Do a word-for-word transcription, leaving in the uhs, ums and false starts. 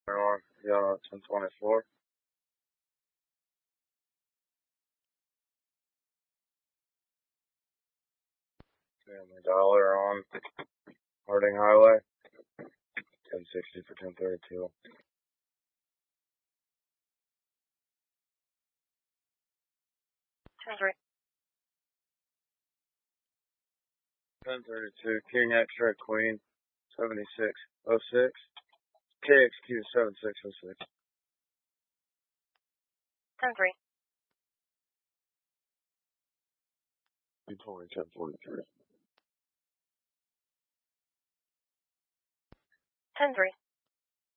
on, yeah, ten twenty-four. Family Dollar on Harding Highway. ten sixty for ten thirty-two. ten three. ten thirty-two, King X-Ray Queen, seventy-six oh six. K X Q seven six oh six. ten three. two twenty, ten forty-three. ten three.